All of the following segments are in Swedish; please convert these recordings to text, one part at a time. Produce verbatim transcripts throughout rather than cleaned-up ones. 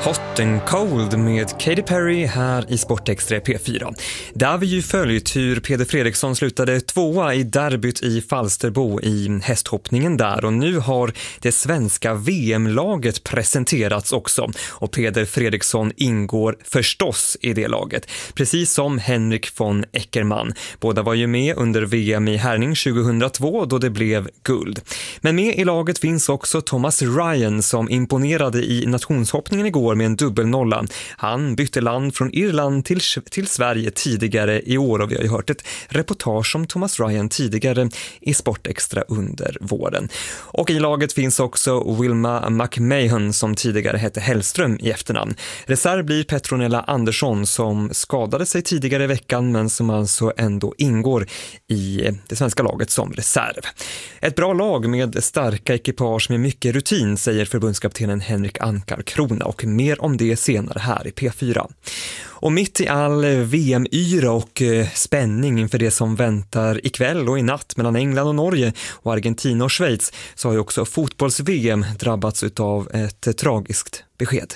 Hot and Cold med Katy Perry här i Sportextra P fyra. Där vi ju följt hur Peder Fredriksson slutade tvåa i derbyt i Falsterbo i hästhoppningen där, och nu har det svenska V M-laget presenterats också, och Peder Fredriksson ingår förstås i det laget, precis som Henrik von Eckermann. Båda var ju med under V M i Herning tjugohundratvå då det blev guld. Men med i laget finns också Thomas Ryan som imponerade i nationshoppningen igår med en dubbelnolla. Han bytte land från Irland till, till Sverige tidigare i år, och vi har ju hört ett reportage om Thomas Ryan tidigare i Sportextra under våren. Och i laget finns också Wilma McMahon som tidigare hette Hellström i efternamn. Reserv blir Petronella Andersson som skadade sig tidigare i veckan men som alltså ändå ingår i det svenska laget som reserv. Ett bra lag med starka ekipage med mycket rutin, säger förbundskaptenen Henrik Ankarkrona, och mer om det senare här i P fyra. Och mitt i all V M-yra och spänning inför det som väntar ikväll och i natt mellan England och Norge och Argentina och Schweiz, så har ju också fotbolls-V M drabbats av ett tragiskt besked.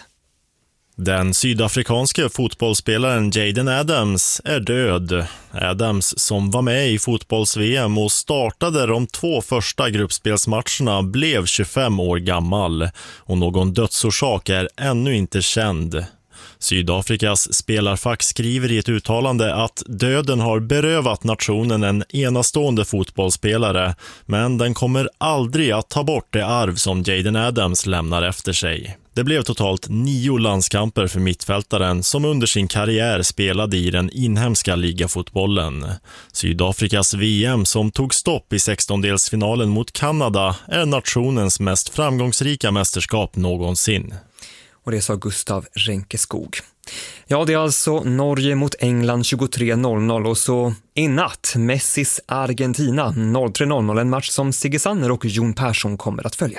Den sydafrikanske fotbollsspelaren Jaden Adams är död. Adams, som var med i fotbolls-V M och startade de två första gruppspelsmatcherna, blev tjugofem år gammal, och någon dödsorsak är ännu inte känd. Sydafrikas spelarfack skriver i ett uttalande att döden har berövat nationen en enastående fotbollsspelare, men den kommer aldrig att ta bort det arv som Jaden Adams lämnar efter sig. Det blev totalt nio landskamper för mittfältaren som under sin karriär spelade i den inhemska ligafotbollen. Sydafrikas V M, som tog stopp i sextondelsfinalen mot Kanada, är nationens mest framgångsrika mästerskap någonsin. Och det sa Gustav Renkeskog. Ja, det är alltså Norge mot England tjugotre noll noll, och så i natt Messis Argentina noll tre noll noll, en match som Sigge Sanner och Jon Persson kommer att följa.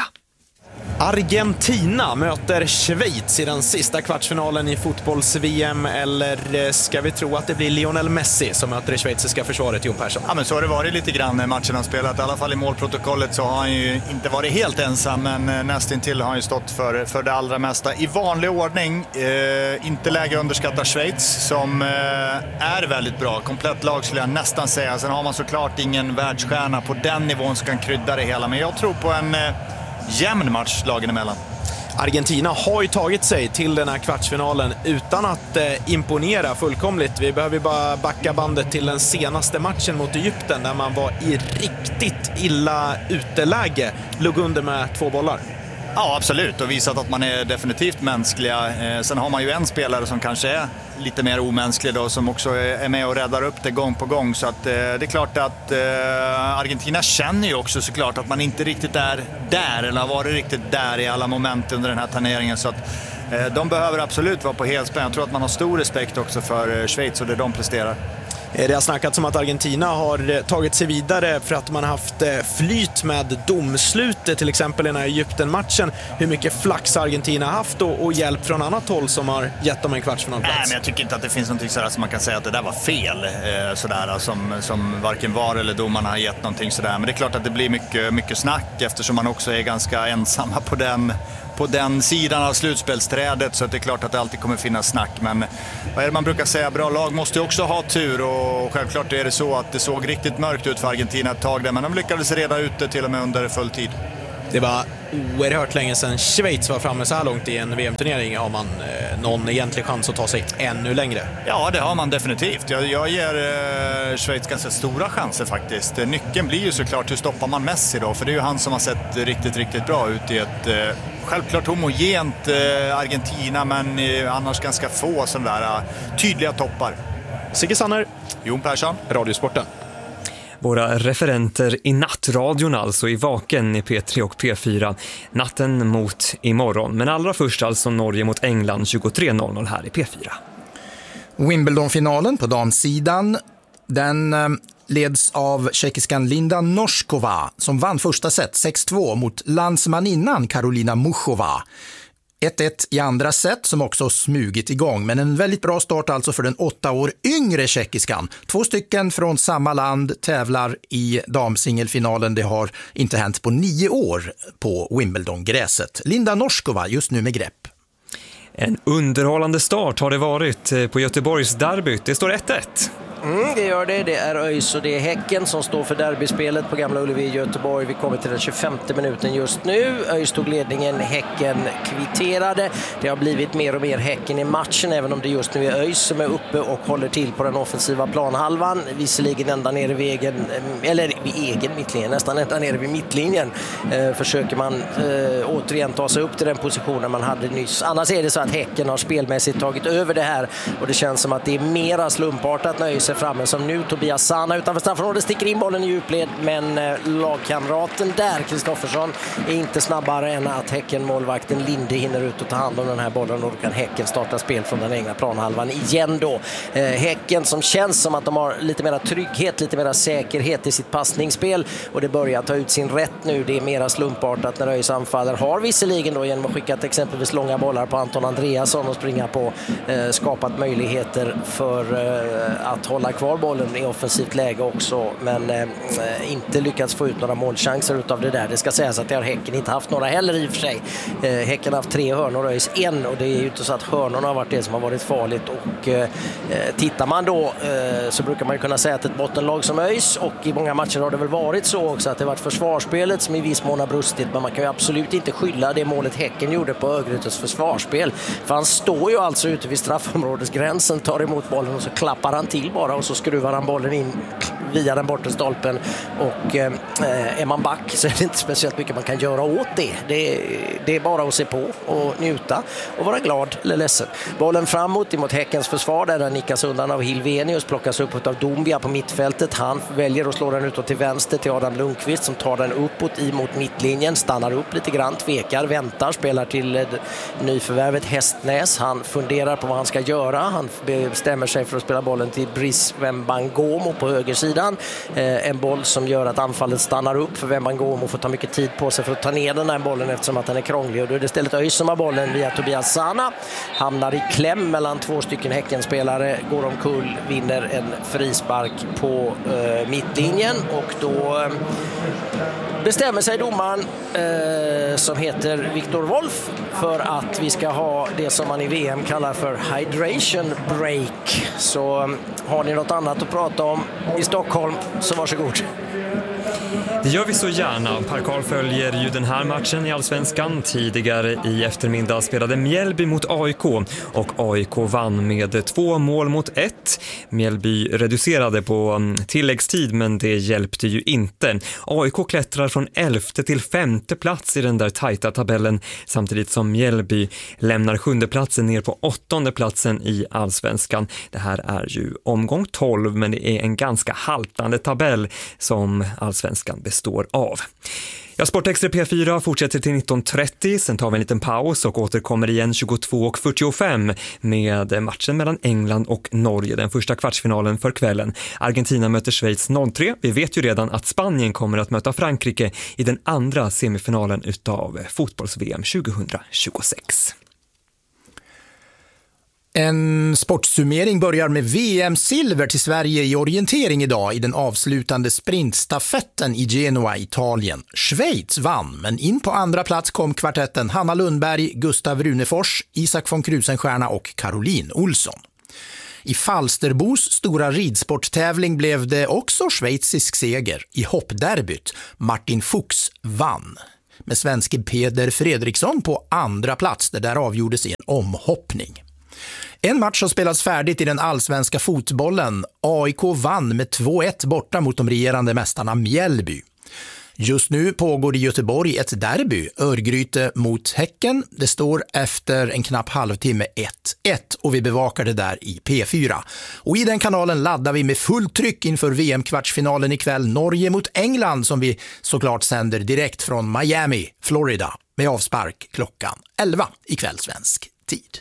Argentina möter Schweiz i den sista kvartsfinalen i fotbolls-V M, eller ska vi tro att det blir Lionel Messi som möter det schweiziska försvaret, Jon Persson? Ja, men så har det varit lite grann när matchen har spelat. I alla fall i målprotokollet så har han ju inte varit helt ensam, men nästintill har han ju stått för, för det allra mesta. I vanlig ordning, eh, inte läge underskatta Schweiz som eh, är väldigt bra. Komplett lag skulle jag nästan säga. Sen har man såklart ingen världsstjärna på den nivån som kan krydda det hela, men jag tror på en eh, jämn match lagen emellan. Argentina har ju tagit sig till den här kvartsfinalen utan att eh, imponera fullkomligt. Vi behöver bara backa bandet till den senaste matchen mot Egypten där man var i riktigt illa uteläge. Låg under med två bollar. Ja, absolut, och visat att man är definitivt mänskliga. Eh, sen har man ju en spelare som kanske är lite mer omänsklig då, som också är med och räddar upp det gång på gång. Så att, eh, det är klart att eh, Argentina känner ju också såklart att man inte riktigt är där, eller har varit riktigt där i alla moment under den här turneringen. Så att eh, de behöver absolut vara på helspänn. Jag tror att man har stor respekt också för eh, Schweiz och det de presterar. Det har snackats om att Argentina har tagit sig vidare för att man har haft flyt med domslutet, till exempel i den här Egypten-matchen. Hur mycket flax Argentina har haft och, och hjälp från annat håll som har gett dem en kvartsfinalplats? Nej, men jag tycker inte att det finns någonting sådär som man kan säga att det där var fel, eh, sådär, som, som varken var eller domarna har gett någonting sådär. Men det är klart att det blir mycket, mycket snack eftersom man också är ganska ensamma på den på den sidan av slutspelsträdet, så att det är klart att det alltid kommer finnas snack. Men vad är det man brukar säga, bra lag måste ju också ha tur, och självklart är det så att det såg riktigt mörkt ut för Argentina ett tag där, men de lyckades reda ut det till och med under full tid. Det var oerhört länge sedan Schweiz var framme så här långt i en V M-turnering. Har man eh, någon egentlig chans att ta sig ännu längre? Ja, det har man definitivt. Jag, jag ger eh, Schweiz ganska stora chanser faktiskt. Nyckeln blir ju såklart hur stoppar man Messi då, för det är ju han som har sett riktigt, riktigt bra ut i ett eh, självklart homogent eh, Argentina, men eh, annars ganska få sådana där eh, tydliga toppar. Sigge Sanner, Jon Persson, Radiosporten. Våra referenter i nattradion, alltså i Vaken i P tre och P fyra, natten mot imorgon. Men allra först alltså Norge mot England tjugotre noll noll här i P fyra. Wimbledon-finalen på damsidan, den eh, leds av tjeckiskan Linda Noskova som vann första set sex två mot landsmaninnan Karolina Muchova. ett ett i andra set som också smugit igång, men en väldigt bra start alltså för den åtta år yngre tjeckiskan. Två stycken från samma land tävlar i damsingelfinalen. Det har inte hänt på nio år på Wimbledon-gräset. Linda Noskova just nu med grepp. En underhållande start har det varit på Göteborgs derby. Det står ett ett. Mm, det gör det. Det är ÖIS och det är Häcken som står för derbyspelet på Gamla Ullevi i Göteborg. Vi kommer till den tjugofemte minuten just nu. ÖIS tog ledningen, Häcken kvitterade. Det har blivit mer och mer Häcken i matchen, även om det just nu är ÖIS som är uppe och håller till på den offensiva planhalvan. Visserligen ända nere vid egen, eller vid egen mittlinjen, nästan ända nere vid mittlinjen eh, försöker man eh, återigen ta sig upp till den positionen man hade nyss. Annars är det så att Häcken har spelmässigt tagit över det här och det känns som att det är mera slumpartat när ÖIS är framme, som nu Tobias Sana utanför straffområdet sticker in bollen i djupled, men eh, lagkamraten där, Kristoffersson, är inte snabbare än att Häcken-målvakten Linde hinner ut och ta hand om den här bollen, och då kan Häcken starta spel från den egna planhalvan igen då. Eh, häcken som känns som att de har lite mera trygghet, lite mera säkerhet i sitt passningsspel, och det börjar ta ut sin rätt nu. Det är mera slumpartat när ÖIS anfaller har visserligen då genom att skicka exempelvis långa bollar på Anton Andreasson och springa på, eh, skapat möjligheter för eh, att hålla kvar bollen i offensivt läge också, men eh, inte lyckats få ut några målchanser utav det där. Det ska sägas att det har Häcken inte haft några heller i och för sig. Eh, Häcken har haft tre hörnor och ÖIS en, och det är ju inte så att hörnorna har varit det som har varit farligt, och eh, tittar man då eh, så brukar man ju kunna säga att ett bottenlag som ÖIS, och i många matcher har det väl varit så också att det har varit försvarsspelet som i viss mån har brustit, men man kan ju absolut inte skylla det målet Häcken gjorde på Örgrytes försvarsspel, för han står ju alltså ute vid straffområdesgränsen, tar emot bollen och så klappar han till bara och så skruvar han bollen in via den bortre stolpen, och eh, är man back så är det inte speciellt mycket man kan göra åt det. Det, det är bara att se på och njuta och vara glad eller ledsen. Bollen framåt emot Häckens försvar där den nickas undan av Hilvenius, plockas upp av Dombia på mittfältet. Han väljer att slå den utåt till vänster till Adam Lundqvist som tar den uppåt emot mittlinjen, stannar upp lite grann, tvekar, väntar, spelar till nyförvärvet Hästnäs. Han funderar på vad han ska göra. Han bestämmer sig för att spela bollen till Brice Wembangomo på högersidan. Eh, en boll som gör att anfallet stannar upp, för Wembangomo får ta mycket tid på sig för att ta ner den här bollen eftersom att den är krånglig, och då är det istället ÖIS som har bollen via Tobias Sana, hamnar i kläm mellan två stycken Häckenspelare, går omkull, vinner en frispark på eh, mittlinjen, och då eh, bestämmer sig domaren eh, som heter Viktor Wolf för att vi ska ha det som man i V M kallar för hydration break. Så eh, har ni något annat att prata om i Stockholm så varsågod. Det gör vi så gärna. Per Karl följer ju den här matchen i Allsvenskan. Tidigare i eftermiddag spelade Mjällby mot A I K och A I K vann med två mål mot ett. Mjällby reducerade på tilläggstid, men det hjälpte ju inte. A I K klättrar från elfte till femte plats i den där tajta tabellen, samtidigt som Mjällby lämnar sjunde platsen ner på åttonde platsen i Allsvenskan. Det här är ju omgång tolv, men det är en ganska haltande tabell som Allsvenskan består av. Ja, Sportextra P fyra fortsätter till nitton trettio, sen tar vi en liten paus och återkommer igen tjugotvå fyrtiofem med matchen mellan England och Norge, den första kvartsfinalen för kvällen. Argentina möter Schweiz noll tre. Vi vet ju redan att Spanien kommer att möta Frankrike i den andra semifinalen utav fotbolls-V M tjugohundratjugosex. En sportsummering börjar med V M-silver till Sverige i orientering idag i den avslutande sprintstafetten i Genua, Italien. Schweiz vann, men in på andra plats kom kvartetten Hanna Lundberg, Gustav Runefors, Isak von Krusenstjerna och Caroline Olsson. I Falsterbos stora ridsporttävling blev det också schweizisk seger i hoppderbyt. Martin Fuchs vann, med svenske Peder Fredriksson på andra plats. Det där avgjordes i en omhoppning. En match har spelats färdigt i den allsvenska fotbollen. A I K vann med två ett borta mot de regerande mästarna Mjällby. Just nu pågår i Göteborg ett derby, Örgryte mot Häcken. Det står efter en knapp halvtimme ett ett och vi bevakar det där i P fyra. Och i den kanalen laddar vi med fullt tryck inför V M-kvartsfinalen ikväll, Norge mot England, som vi såklart sänder direkt från Miami, Florida, med avspark klockan elva ikväll svensk tid.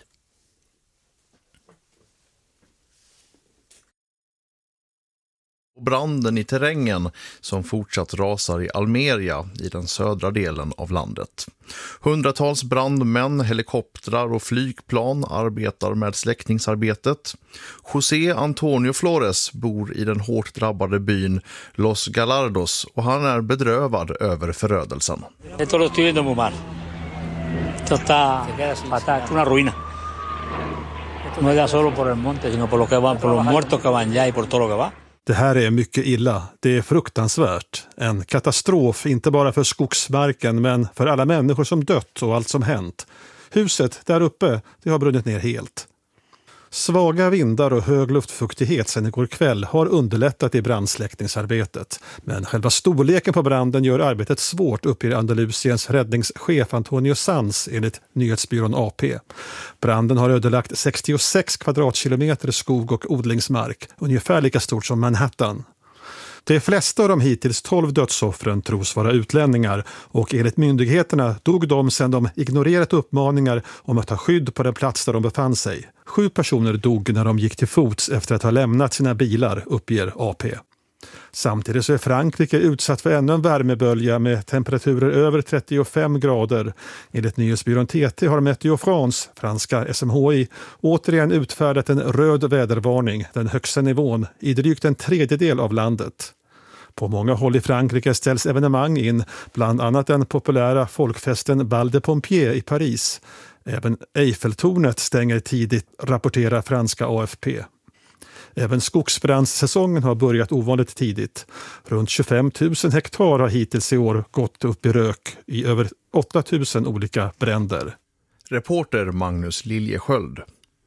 Branden i terrängen som fortsatt rasar i Almeria i den södra delen av landet. Hundratals brandmän, helikoptrar och flygplan arbetar med släckningsarbetet. José Antonio Flores bor i den hårt drabbade byn Los Galardos och han är bedrövad över förödelsen. Esto lo estoy viendo muy mal. Esto está fatal, una ruina. No ya solo por el monte, sino por lo que van, por los muertos que van ya y por todo lo que va. Det här är mycket illa. Det är fruktansvärt. En katastrof, inte bara för skogsmarken men för alla människor som dött och allt som hänt. Huset där uppe, det har brunnit ner helt. Svaga vindar och hög luftfuktighet sedan igår kväll har underlättat i brandsläckningsarbetet. Men själva storleken på branden gör arbetet svårt, uppger Andalusiens räddningschef Antonio Sanz enligt nyhetsbyrån A P. Branden har ödelagt sextiosex kvadratkilometer skog och odlingsmark, ungefär lika stort som Manhattan. De flesta av de hittills tolv dödsoffren tros vara utlänningar och enligt myndigheterna dog de sedan de ignorerat uppmaningar om att ta skydd på den plats där de befann sig. Sju personer dog när de gick till fots efter att ha lämnat sina bilar, uppger A P. Samtidigt så är Frankrike utsatt för ännu en värmebölja med temperaturer över trettiofem grader. Enligt nyhetsbyrån T T har Météo France, franska S M H I, återigen utfärdat en röd vädervarning, den högsta nivån, i drygt en tredjedel av landet. På många håll i Frankrike ställs evenemang in, bland annat den populära folkfesten Bal de Pompiers i Paris. Även Eiffeltornet stänger tidigt, rapporterar franska A F P. Även skogsbrandssäsongen har börjat ovanligt tidigt. Runt tjugofem tusen hektar har hittills i år gått upp i rök i över åtta tusen olika bränder. Reporter Magnus Liljesköld.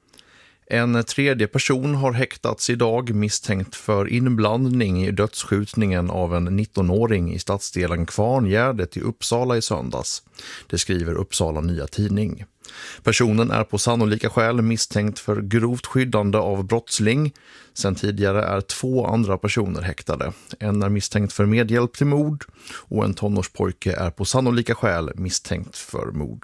En tredje person har häktats idag misstänkt för inblandning i dödsskjutningen av en nittonåring i stadsdelen Kvarngärdet i Uppsala i söndags. Det skriver Uppsala Nya Tidning. Personen är på sannolika skäl misstänkt för grovt skyddande av brottsling. Sen tidigare är två andra personer häktade. En är misstänkt för medhjälp till mord och en tonårspojke är på sannolika skäl misstänkt för mord.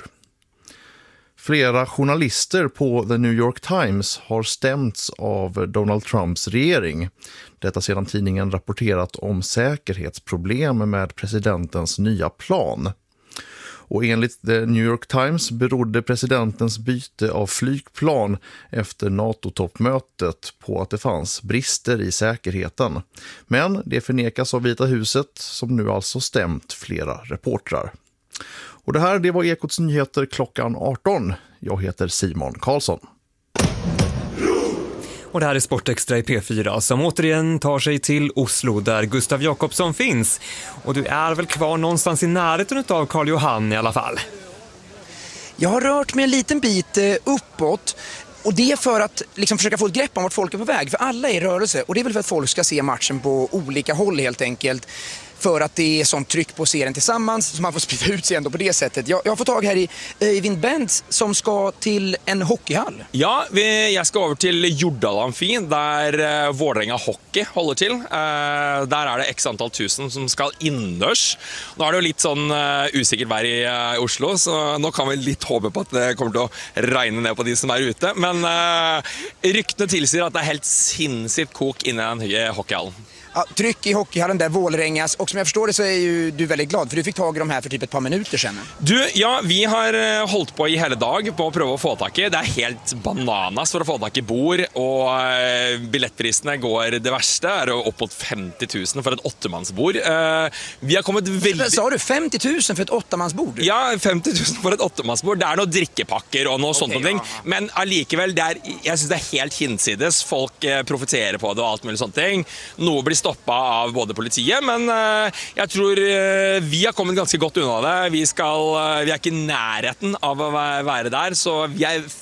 Flera journalister på The New York Times har stämts av Donald Trumps regering. Detta sedan tidningen rapporterat om säkerhetsproblem med presidentens nya plan. Och enligt The New York Times berodde presidentens byte av flygplan efter NATO-toppmötet på att det fanns brister i säkerheten. Men det förnekas av Vita huset som nu alltså stämt flera reportrar. Och det här det var Ekots nyheter klockan arton. Jag heter Simon Karlsson. Och det här är Sportextra i P fyra som återigen tar sig till Oslo där Gustav Jakobsson finns. Och du är väl kvar någonstans i närheten av Karl Johan i alla fall? Jag har rört mig en liten bit uppåt. Och det är för att liksom försöka få ett grepp om vart folk är på väg. För alla är i rörelse. Och det är väl för att folk ska se matchen på olika håll helt enkelt. För att det är sånt tryck på serien tillsammans så man får sprida ut sig ändå på det sättet. Jag, jag har fått tag här i Øyvind Bent som ska till en hockeyhall. Ja, vi, jag ska över till Jordal Amfi där uh, Vålerenga Hockey håller till. Uh, där är det x antal tusen som ska innörs. Nu är det ju lite sån uh, usikkert vær i uh, Oslo, så nu kan vi lite hoppa på att det kommer att regna ner på de som är ute. Men uh, ryktene tilsier att det är helt sinnssykt kok inne i den hockeyhallen. Ja, tryck i hockeyhallen där, Vålerengas. Och som jag förstår det så är ju du väldigt glad för du fick tag i de här för typ ett par minuter sedan. Du, ja, vi har hållit på i hela dag på att pröva att få tag i. Det är helt bananas för att få tag i bord och biljettpriserna går det värsta är uppåt femtio tusen för ett åttamansbord. Vi har kommit väldigt... Sa du femtio tusen för ett åttamansbord? Ja, femtio tusen för ett åttamansbord. Det är några drickepacker och något okay, sånt ja. Men allikevel, det är, jag syns det är helt hinsides. Folk profiterar på det och allt möjligt sånt. Något blir stoppa av både politiet, men uh, jag tror uh, vi har kommit ganska gott undan det. Vi, ska, uh, vi är inte i närheten av att vara där, så vi är